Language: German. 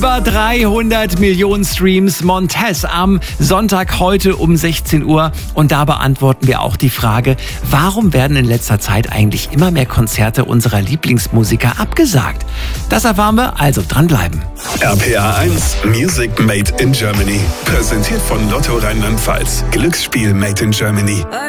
Über 300 Millionen Streams, Montez am Sonntag heute um 16 Uhr. Und da beantworten wir auch die Frage, warum werden in letzter Zeit eigentlich immer mehr Konzerte unserer Lieblingsmusiker abgesagt? Das erfahren wir, also dranbleiben. RPA 1 Music Made in Germany. Präsentiert von Lotto Rheinland-Pfalz. Glücksspiel Made in Germany.